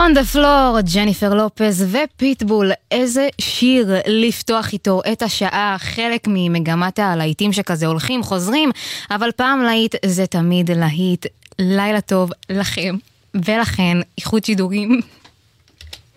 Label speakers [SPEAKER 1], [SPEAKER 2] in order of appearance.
[SPEAKER 1] On the floor, ג'ניפר לופז ופיטבול, איזה שיר לפתוח איתו את השעה, חלק ממגמת הלהיטים שכזה הולכים, חוזרים, אבל פעם להיט זה תמיד להיט. לילה טוב לכם ולכן, איכות שידורים